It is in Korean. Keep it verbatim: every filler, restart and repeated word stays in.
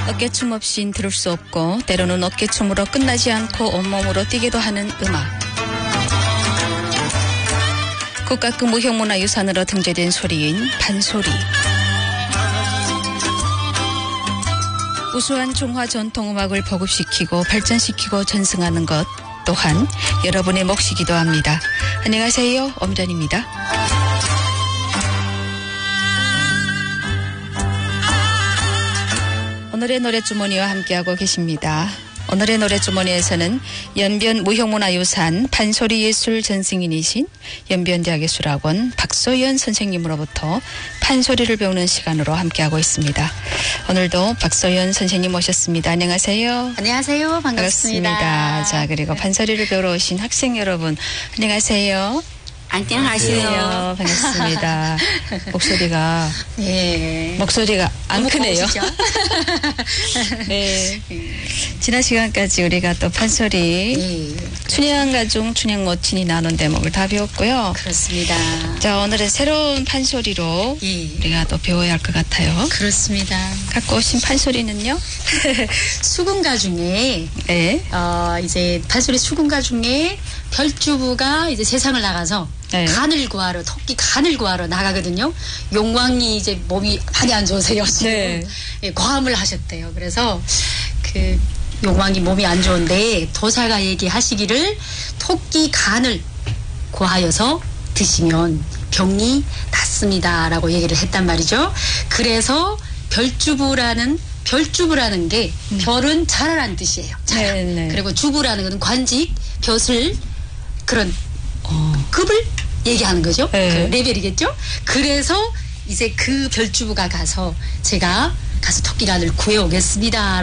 어깨춤 없인 들을 수 없고 때로는 어깨춤으로 끝나지 않고 온몸으로 뛰기도 하는 음악. 국가급 무형문화유산으로 등재된 소리인 판소리. 우수한 중화 전통음악을 보급시키고 발전시키고 전승하는 것 또한 여러분의 몫이기도 합니다. 안녕하세요. 엄전입니다. 오늘의 노래주머니와 함께하고 계십니다. 오늘의 노래주머니에서는 연변 무형문화유산 판소리예술 전승인이신 연변대학예술학원 박소연 선생님으로부터 판소리를 배우는 시간으로 함께하고 있습니다. 오늘도 박소연 선생님 모셨습니다. 안녕하세요. 안녕하세요. 반갑습니다. 반갑습니다. 자, 그리고 판소리를 배우러 오신 학생 여러분 안녕하세요. 안녕하세요. 반갑습니다. 목소리가 네. 목소리가 안 크네요. 네. 지난 시간까지 우리가 또 판소리 네. 춘향가중 춘향모친이 나눈 대목을 다 배웠고요. 그렇습니다. 자, 오늘은 새로운 판소리로 예. 우리가 또 배워야 할 것 같아요. 그렇습니다. 갖고 오신 판소리는요? 수군가 중에 네. 어 이제 판소리 수군가 중에 별주부가 이제 세상을 나가서 네. 간을 구하러 토끼 간을 구하러 나가거든요. 용왕이 이제 몸이 많이 안 좋으세요. 지금. 네. 예, 과음을 하셨대요. 그래서 그 용왕이 몸이 안 좋은데 도사가 얘기하시기를 토끼 간을 구하여서 드시면 병이 낫습니다라고 얘기를 했단 말이죠. 그래서 별주부라는 별주부라는 게 음. 별은 자라라는 뜻이에요. 자라. 네, 네. 그리고 주부라는 것은 관직, 벼슬 그런 어, 급을 얘기하는 거죠. 네. 그 레벨이겠죠. 그래서 이제 그 별주부가 가서 제가 가서 토끼간을 구해오겠습니다.